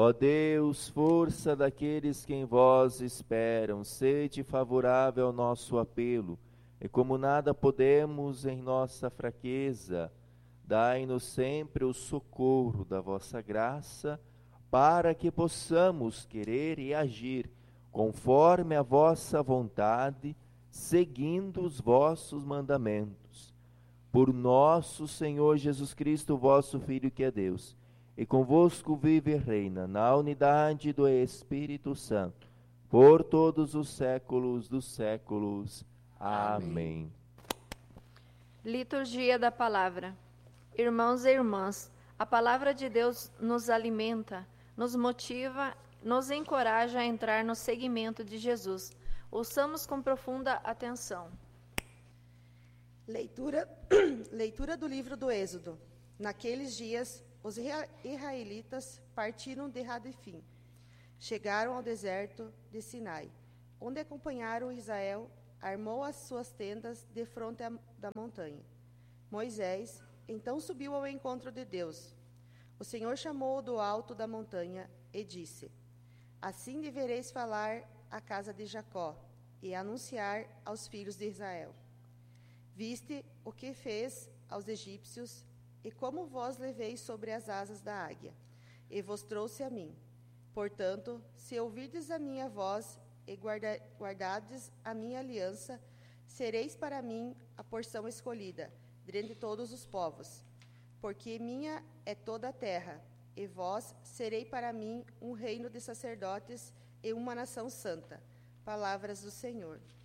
Ó Deus, força daqueles que em vós esperam, sede favorável ao nosso apelo, e como nada podemos em nossa fraqueza, dai-nos sempre o socorro da vossa graça, para que possamos querer e agir conforme a vossa vontade, seguindo os vossos mandamentos. Por nosso Senhor Jesus Cristo, vosso Filho, que é Deus, e convosco vive e reina na unidade do Espírito Santo, por todos os séculos dos séculos. Amém. Liturgia da Palavra. Irmãos e irmãs, a Palavra de Deus nos alimenta, nos motiva, nos encoraja a entrar no seguimento de Jesus. Ouçamos com profunda atenção. Leitura do livro do Êxodo. Naqueles dias, os israelitas partiram de Radefim. Chegaram ao deserto de Sinai, onde acompanharam Israel, armou as suas tendas defronte da montanha. Moisés então subiu ao encontro de Deus. O Senhor chamou-o do alto da montanha e disse: Assim devereis falar à casa de Jacó e anunciar aos filhos de Israel. Viste o que fez aos egípcios e como vós leveis sobre as asas da águia, e vos trouxe a mim. Portanto, se ouvirdes a minha voz e guardardes a minha aliança, sereis para mim a porção escolhida, dentre todos os povos. Porque minha é toda a terra, e vós serei para mim um reino de sacerdotes e uma nação santa. Palavras do Senhor.